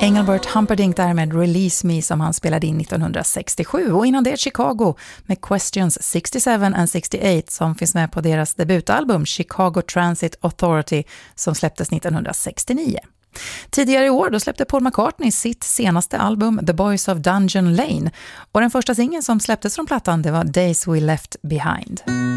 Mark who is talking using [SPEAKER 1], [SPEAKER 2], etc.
[SPEAKER 1] Engelbert Humperdinck där med Release Me som han spelade in 1967 och innan det Chicago med Questions 67 and 68 som finns med på deras debutalbum Chicago Transit Authority som släpptes 1969. Tidigare i år då släppte Paul McCartney sitt senaste album The Boys of Dungeon Lane och den första singeln som släpptes från plattan det var Days We Left Behind.